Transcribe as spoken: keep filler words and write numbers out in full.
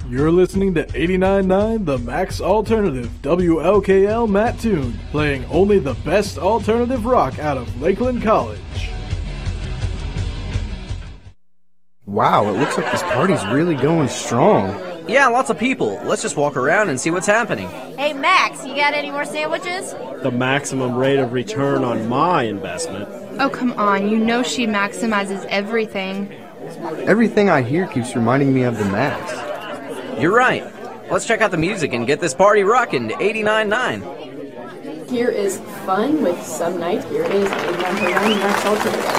You're listening to eighty-nine point nine The Max Alternative, W L K L Mattoon, playing only the best alternative rock out of Lakeland College. Wow, it looks like this party's really going strong. Yeah, lots of people. Let's just walk around and see what's happening. Hey, Max, you got any more sandwiches? The maximum rate of return on my investment. Oh, come on. You know she maximizes everything. Everything I hear keeps reminding me of the Max. You're right. Let's check out the music and get this party rockin' to eighty-nine point nine. Here is fun with some night. Here is eighty-nine point nine Max Alternative.